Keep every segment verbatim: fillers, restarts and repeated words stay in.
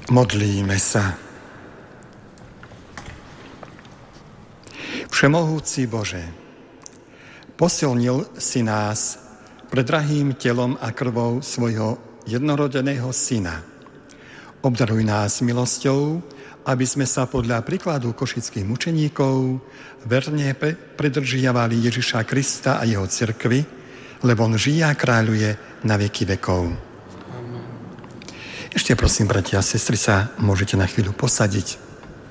Modlíme sa. Všemohúci Bože, posilnil si nás predrahým telom a krvou svojho jednorodeného syna. Obdaruj nás milosťou, aby sme sa podľa príkladu košických mučeníkov verne pridržiavali Ježiša Krista a jeho cirkvi, lebo on žije a kráľuje na veky vekov. Ešte prosím, bratia a sestry, sa môžete na chvíľu posadiť.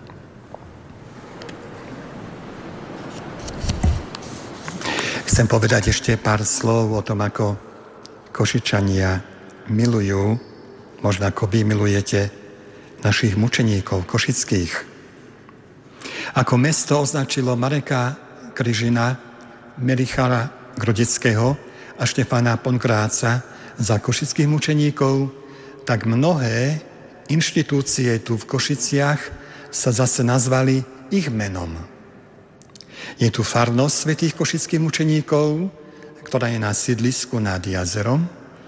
Chcem povedať ešte pár slov o tom, ako Košičania milujú, možno ako vy milujete našich mučeníkov košických. Ako mesto označilo Mareka Kryžina, Melichara Grodeckého a Štefana Ponkráca za košických mučeníkov, tak mnohé inštitúcie tu v Košiciach sa zase nazvali ich menom. Je tu farnosť svätých košických mučeníkov, ktorá je na sídlisku nad jazerom,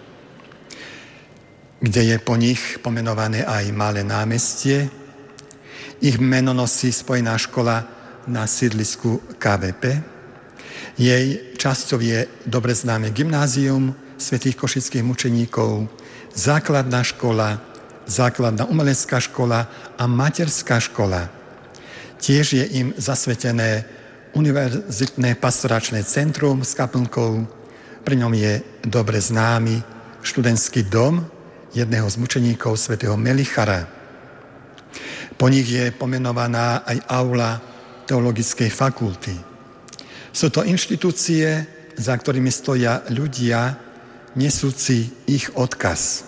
kde je po nich pomenované aj malé námestie. Ich meno nosí spojená škola na sídlisku ká vé pé. Jej časťou je dobre známe gymnázium svätých košických mučeníkov, základná škola, základná umelecká škola a materská škola. Tiež je im zasvetené univerzitné pastoračné centrum s kaplnkou. Pri ňom je dobre známy študentský dom jedného z mučeníkov svätého Melichara. Po nich je pomenovaná aj aula teologickej fakulty. Sú to inštitúcie, za ktorými stoja ľudia, nesúci ich odkaz.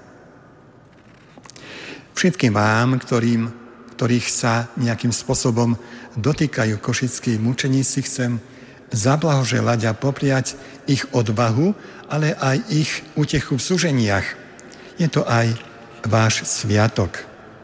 Všetkým vám, ktorým, ktorých sa nejakým spôsobom dotýkajú košickí mučeníci, chcem zablahoželať a popriať ich odvahu, ale aj ich útechu v súženiach. Je to aj váš sviatok.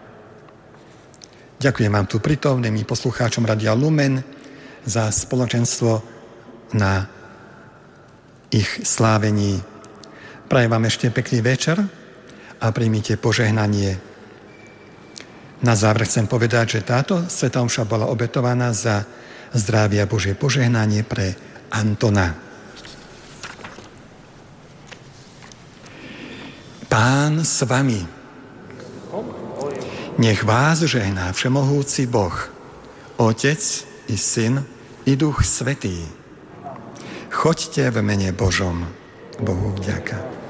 Ďakujem vám tu prítomným poslucháčom Radia Lumen za spoločenstvo na ich slávení. Prajem vám ešte pekný večer a príjmite požehnanie. Na záver chcem povedať, že táto svätá omša bola obetovaná za zdravie a Božie požehnanie pre Antona. Pán s vami. Nech vás žehná všemohúci Boh, Otec i Syn i Duch Svätý. Choďte v mene Božom. Bohu vďaka.